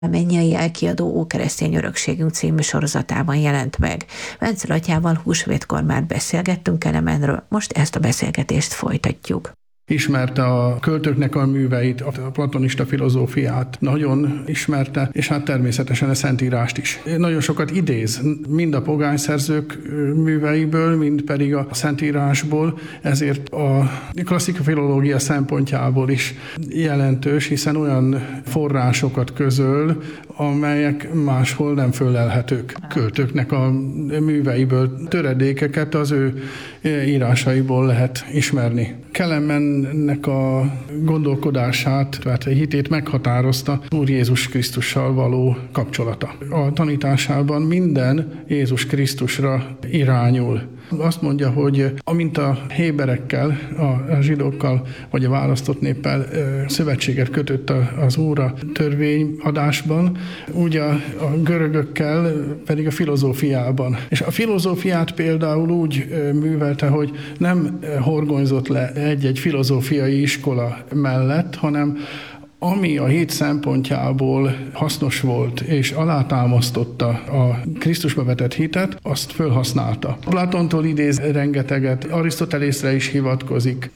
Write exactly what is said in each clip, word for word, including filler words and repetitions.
A Mennyei Elkiadó Ókeresztény Örökségünk című sorozatában jelent meg. Vencel atyával húsvétkor már beszélgettünk Kelemenről, most ezt a beszélgetést folytatjuk. Ismerte a költőknek a műveit, a platonista filozófiát nagyon ismerte, és hát természetesen a Szentírást is. Nagyon sokat idéz, mind a pogány szerzők műveiből, mind pedig a Szentírásból, ezért a klasszikai filológia szempontjából is jelentős, hiszen olyan forrásokat közöl, amelyek máshol nem fölelhetők. Költőknek a műveiből töredékeket az ő írásaiból lehet ismerni. Kelemennek a gondolkodását, tehát a hitét meghatározta Úr Jézus Krisztussal való kapcsolata. A tanításában minden Jézus Krisztusra irányul. Azt mondja, hogy amint a héberekkel, a zsidókkal, vagy a választott néppel szövetséget kötött az Úr a törvényadásban, úgy a, a görögökkel pedig a filozófiában. És a filozófiát például úgy művelte, hogy nem horgonyzott le egy-egy filozófiai iskola mellett, hanem ami a hit szempontjából hasznos volt, és alátámasztotta a Krisztusba vetett hitet, azt fölhasználta. Platontól idéz rengeteget, Arisztotelészre is hivatkozik,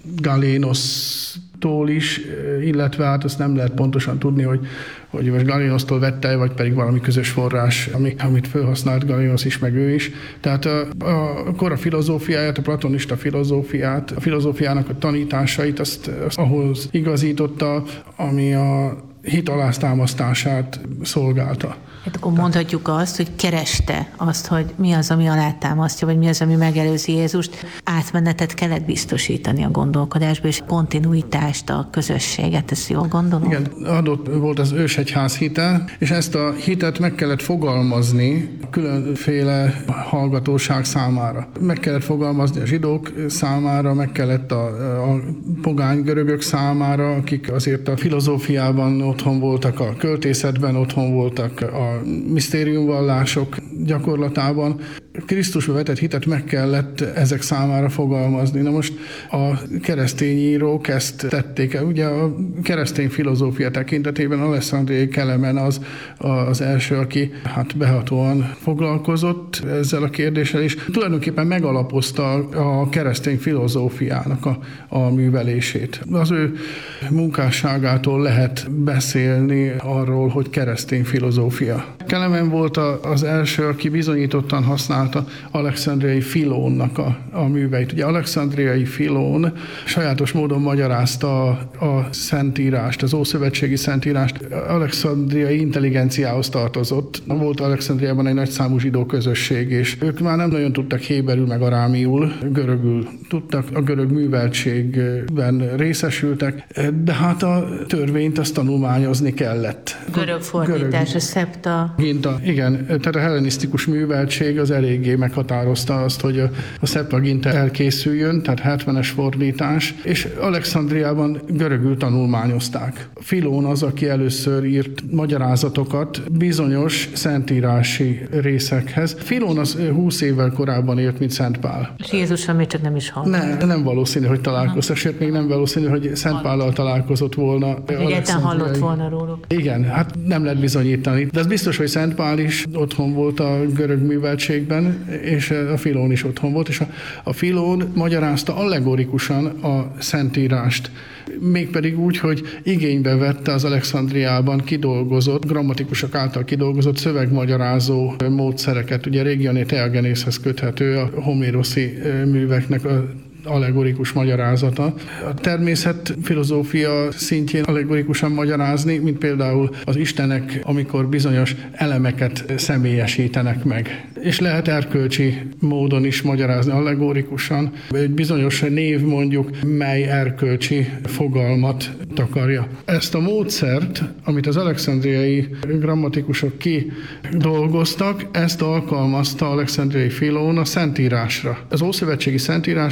Galénosztól is, illetve hát azt nem lehet pontosan tudni, hogy, hogy most Galénosztól vette, vagy pedig valami közös forrás, ami, amit felhasznált Galénosz is, meg ő is. Tehát a, a kora filozófiáját, a platonista filozófiát, a filozófiának a tanításait, azt, azt ahhoz igazította, ami a hit alátámasztását szolgálta. Hát akkor mondhatjuk azt, hogy kereste azt, hogy mi az, ami alátámasztja, vagy mi az, ami megelőzi Jézust. Átmenetet kellett biztosítani a gondolkodásba, és kontinuitást, a közösséget, ezt jól gondolom? Igen, adott volt az ősegyház hite, és ezt a hitet meg kellett fogalmazni különféle hallgatóság számára. Meg kellett fogalmazni a zsidók számára, meg kellett a, a pogány görögök számára, akik azért a filozófiában otthon voltak, a költészetben otthon voltak, a misztériumvallások gyakorlatában. Krisztusba vetett hitet meg kellett ezek számára fogalmazni. Na most a keresztény írók ezt tették el. Ugye a keresztény filozófia tekintetében Alexandriai Kelemen az az első, aki hát behatóan foglalkozott ezzel a kérdéssel, és tulajdonképpen megalapozta a keresztény filozófiának a, a művelését. Az ő munkásságától lehet beszélni arról, hogy keresztény filozófia. Kelemen volt az első, aki bizonyítottan használta Alexandriai Filónnak a, a műveit. Ugye Alexandriai Filón sajátos módon magyarázta a, a Szentírást, az ószövetségi Szentírást. Alexandriai intelligenciához tartozott. Volt Alexandriában egy nagy számú zsidó közösség, és ők már nem nagyon tudtak héberül meg arámiul, görögül tudtak, a görög műveltségben részesültek, de hát a törvényt azt tanulmányozni kellett. Görög fordítás, a szepta. Ginta, igen, tehát a hellenisztikus műveltség az eléggé meghatározta azt, hogy a, a Septuaginta elkészüljön, tehát hetvenes fordítás, és Alexandriában görögül tanulmányozták. Filón az, aki először írt magyarázatokat bizonyos szentírási részekhez. Filón az húsz évvel korábban élt, mint Szent Pál. És Jézusról még csak nem is hallott. Ne, nem valószínű, hogy találkoztak, sőt, még nem valószínű, hogy Szent Pállal találkozott volna. Egyáltalán hallott volna róluk. Igen, hát nem lehet bizonyítani. De az biztos, hogy Szent Pál is otthon volt a görög műveltségben, és a Filón is otthon volt, és a, a Filón magyarázta allegorikusan a Szentírást. Mégpedig úgy, hogy igénybe vette az Alexandriában kidolgozott, grammatikusok által kidolgozott szövegmagyarázó módszereket. Ugye Regione Theagenészhez köthető a homéroszi műveknek a allegorikus magyarázata. A természetfilozófia szintjén allegorikusan magyarázni, mint például az istenek, amikor bizonyos elemeket személyesítenek meg. És lehet erkölcsi módon is magyarázni allegorikusan. Egy bizonyos név mondjuk, mely erkölcsi fogalmat takarja. Ezt a módszert, amit az alexandriai grammatikusok kidolgoztak, ezt alkalmazta Alexandriai Filón a Szentírásra. Az ószövetségi Szentírást ő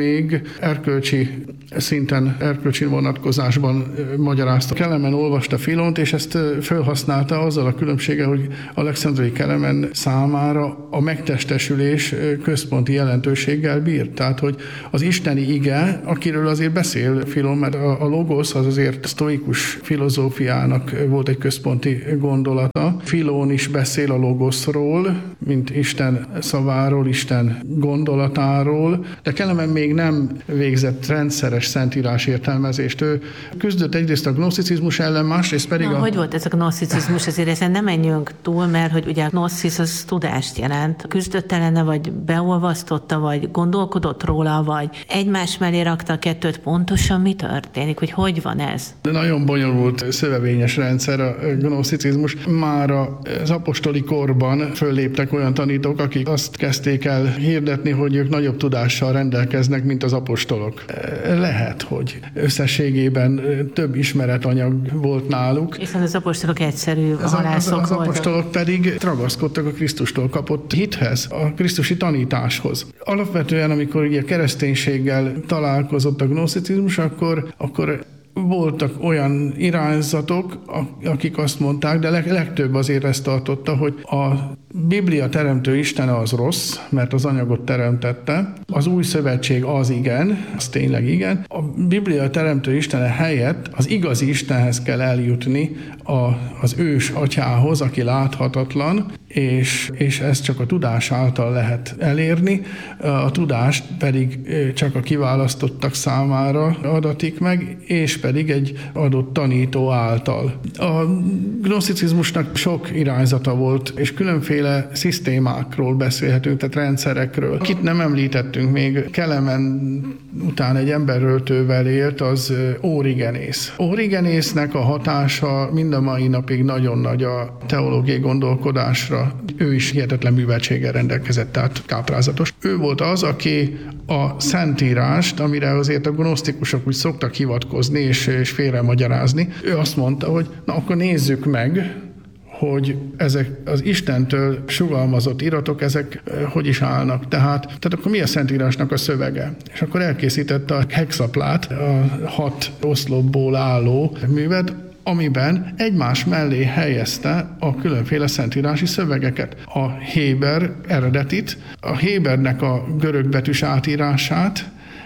még erkölcsi szinten, erkölcsi vonatkozásban magyarázta. Kelemen olvasta Filont, és ezt felhasználta azzal a különbséggel, hogy Alexandrai Kelemen számára a megtestesülés központi jelentőséggel bírt. Tehát, hogy az isteni ige, akiről azért beszél Filon, mert a logosz az azért sztoikus filozófiának volt egy központi gondolata. Filón is beszél a logoszról, mint Isten szaváról, Isten gondolatáról, de Kelemen még nem végzett rendszeres szentírás értelmezést. Ő küzdött egyrészt a gnoszticizmus ellen, másrészt pedig Na, a... hogy volt ez a gnoszticizmus? Azért ezen nem menjünk túl, mert hogy ugye a gnoszis az tudást jelent. Küzdött ellene, vagy beolvasztotta, vagy gondolkodott róla, vagy egymás mellé rakta a kettőt. Pontosan mi történik? Hogy hogy van ez? De nagyon bonyolult, szövevényes rendszer a gnoszticizmus. Már az apostoli korban fölléptek olyan tanítók, akik azt kezdték el hirdetni, hogy ők nagyobb tudással rendelkeznek, mint az apostolok. Lehet, hogy összességében több ismeretanyag volt náluk. Hiszen az apostolok egyszerű halászok voltak. Az, az apostolok voltak. pedig ragaszkodtak a Krisztustól kapott hithez, a krisztusi tanításhoz. Alapvetően, amikor ugye a kereszténységgel találkozott a gnoszticizmus, akkor, akkor voltak olyan irányzatok, akik azt mondták, de legtöbb azért ezt tartotta, hogy a Biblia teremtő Istene az rossz, mert az anyagot teremtette, az új szövetség az igen, az tényleg igen. A Biblia teremtő Istene helyett az igazi Istenhez kell eljutni, a, az ős atyához, aki láthatatlan, és, és ezt csak a tudás által lehet elérni, a tudást pedig csak a kiválasztottak számára adatik meg, és pedig egy adott tanító által. A gnoszticizmusnak sok irányzata volt, és különféle szisztémákról beszélhetünk, tehát rendszerekről. Akit nem említettünk még, Kelemen után egy emberöltővel élt, az Origenész. Origenésznek a hatása mind a mai napig nagyon nagy a teológiai gondolkodásra. Ő is hihetetlen műveltséggel rendelkezett, tehát káprázatos. Ő volt az, aki a Szentírást, amire azért a gnosztikusok úgy szoktak hivatkozni és, és félremagyarázni, ő azt mondta, hogy na akkor nézzük meg, hogy ezek az Istentől sugalmazott iratok, ezek hogy is állnak. Tehát, tehát akkor mi a Szentírásnak a szövege? És akkor elkészítette a hexaplát, a hat oszlopból álló művet, amiben egymás mellé helyezte a különféle szentírási szövegeket. A héber eredetit, a hébernek a görögbetűs átírását,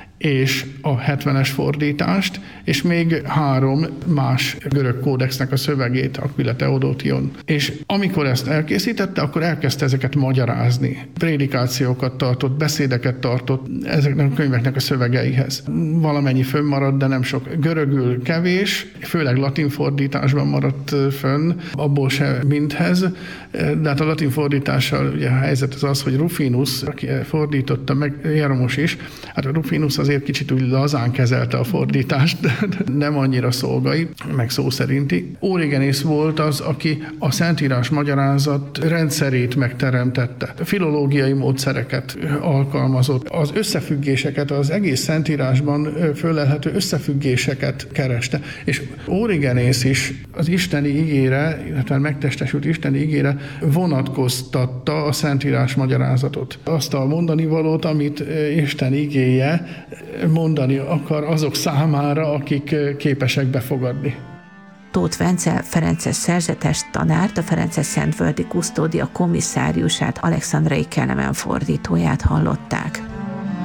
és a hetvenes fordítást, és még három más görög kódexnek a szövegét, Aquila Theodotion. És amikor ezt elkészítette, akkor elkezdte ezeket magyarázni. Prédikációkat tartott, beszédeket tartott ezeknek a könyveknek a szövegeihez. Valamennyi fönnmaradt, de nem sok. Görögül kevés, főleg latin fordításban maradt fönn, abból se mindhez. De hát a latin fordítással ugye a helyzet az az, hogy Rufinus, aki fordította, meg Jeromos is, hát a Rufinus azért kicsit úgy lazán kezelte a fordítást, de nem annyira szolgai, meg szó szerinti. Origenész volt az, aki a Szentírás magyarázat rendszerét megteremtette. Filológiai módszereket alkalmazott. Az összefüggéseket, az egész Szentírásban fölelhető összefüggéseket kereste. És Origenész is az isteni igére, illetve megtestesült isteni igére vonatkoztatta a Szentírás magyarázatot. Azt a mondani valót, amit Isten igéje mondani akar azok számára, akik képesek befogadni. Tóth Vence ferences szerzetes tanárt, a ferences Szentvölgyi Kusztódia komisszáriusát, Alexandrai Kelemen fordítóját hallották.